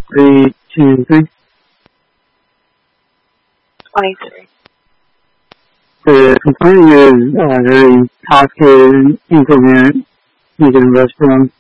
3, 2, 3. 23. The complaint is very incoherent, incoherent, using the restroom.